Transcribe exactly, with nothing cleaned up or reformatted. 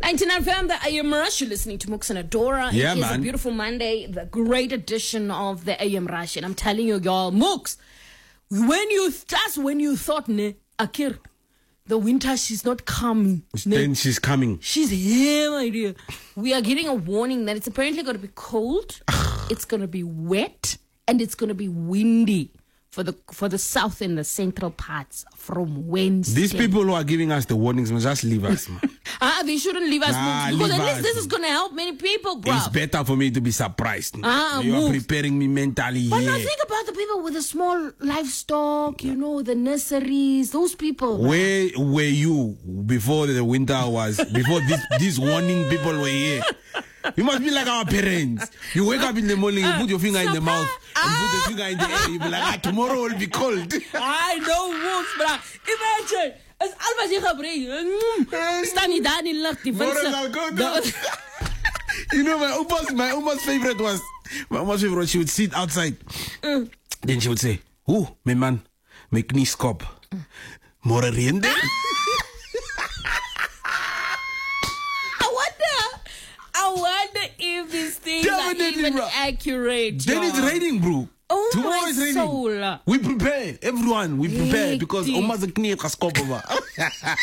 ninety-nine F M, the A M Rush. You're listening to Mooks and Adora. Yeah, it is man. a beautiful Monday, the great edition of the A M Rush. And I'm telling you, y'all, Mooks, when you, just when you thought, ne, Akir, the winter, she's not coming. Ne, Then she's coming. she's here, my dear. We are getting a warning that it's apparently going to be cold, it's going to be wet, and it's going to be windy for the for the south and the central parts from Wednesday. These people who are giving us the warnings must just leave us, man. Ah, they shouldn't leave us, Nah, Mooks, because leave at least us. this is going to help many people, bro. It's better for me to be surprised. Ah, you are Mooks. preparing me mentally. But yeah. now think about the people with the small livestock, you know, the nurseries, those people. Where were you before the winter was, before this, these warning people were here? You must be like our parents. You wake up in the morning, you put your finger in the mouth, and put the finger in the air. You be like, ah, tomorrow will be cold. I know, Mooks, bro. Imagine. As always jy gebring. Staan nie daar in die lug die Morgen winter. I'll go The- down. You know, my uma's, my uma's favorite was, my uma's favorite, she would sit outside. Mm. Then she would say, ooh, my man, my knie skop. More rain then? I wonder, I wonder if these things Definitely, are even bro. accurate. Then it's y'all. raining, bro. Oh Tomorrow my is raining. soul. We prepare, everyone, we prepare because Hectic. uma's a knie skop over.